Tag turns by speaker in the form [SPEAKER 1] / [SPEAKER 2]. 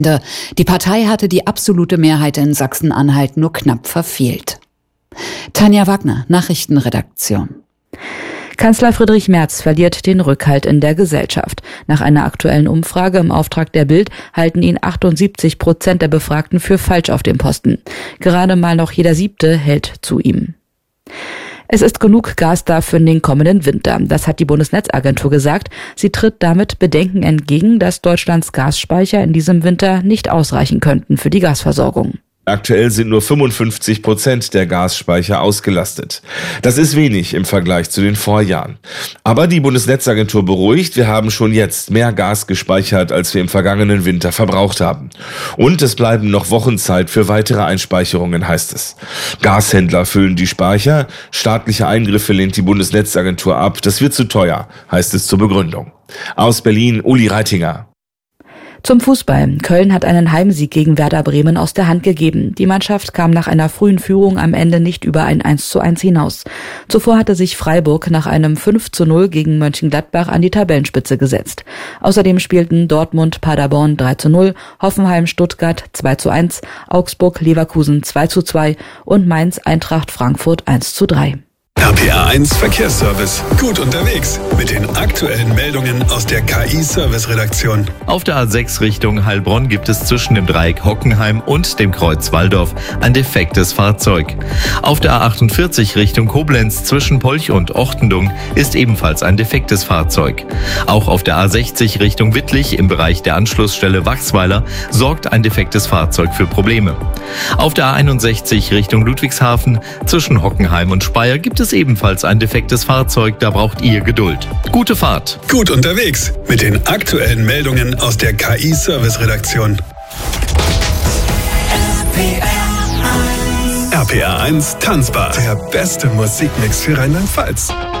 [SPEAKER 1] Die Partei hatte die absolute Mehrheit in Sachsen-Anhalt nur knapp verfehlt. Tanja Wagner, Nachrichtenredaktion.
[SPEAKER 2] Kanzler Friedrich Merz verliert den Rückhalt in der Gesellschaft. Nach einer aktuellen Umfrage im Auftrag der Bild halten ihn 78% der Befragten für falsch auf dem Posten. Gerade mal noch jeder 7. hält zu ihm. Es ist genug Gas da für den kommenden Winter. Das hat die Bundesnetzagentur gesagt. Sie tritt damit Bedenken entgegen, dass Deutschlands Gasspeicher in diesem Winter nicht ausreichen könnten für die Gasversorgung.
[SPEAKER 3] Aktuell sind nur 55% der Gasspeicher ausgelastet. Das ist wenig im Vergleich zu den Vorjahren. Aber die Bundesnetzagentur beruhigt, wir haben schon jetzt mehr Gas gespeichert, als wir im vergangenen Winter verbraucht haben. Und es bleiben noch Wochen Zeit für weitere Einspeicherungen, heißt es. Gashändler füllen die Speicher, staatliche Eingriffe lehnt die Bundesnetzagentur ab. Das wird zu teuer, heißt es zur Begründung. Aus Berlin, Uli Reitinger.
[SPEAKER 2] Zum Fußball. Köln hat einen Heimsieg gegen Werder Bremen aus der Hand gegeben. Die Mannschaft kam nach einer frühen Führung am Ende nicht über ein 1:1 hinaus. Zuvor hatte sich Freiburg nach einem 5:0 gegen Mönchengladbach an die Tabellenspitze gesetzt. Außerdem spielten Dortmund Paderborn 3:0, Hoffenheim Stuttgart 2:1, Augsburg Leverkusen 2:2 und Mainz Eintracht Frankfurt 1:3.
[SPEAKER 4] RPA 1 Verkehrsservice. Gut unterwegs mit den aktuellen Meldungen aus der KI-Service-Redaktion.
[SPEAKER 5] Auf der A6 Richtung Heilbronn gibt es zwischen dem Dreieck Hockenheim und dem Kreuz Walldorf ein defektes Fahrzeug. Auf der A48 Richtung Koblenz zwischen Polch und Ochtendung ist ebenfalls ein defektes Fahrzeug. Auch auf der A60 Richtung Wittlich im Bereich der Anschlussstelle Wachsweiler sorgt ein defektes Fahrzeug für Probleme. Auf der A61 Richtung Ludwigshafen zwischen Hockenheim und Speyer gibt es ebenfalls ein defektes Fahrzeug, da braucht ihr Geduld. Gute Fahrt.
[SPEAKER 4] Gut unterwegs mit den aktuellen Meldungen aus der KI-Service-Redaktion. RPA 1 Tanzbar. Der beste Musikmix für Rheinland-Pfalz.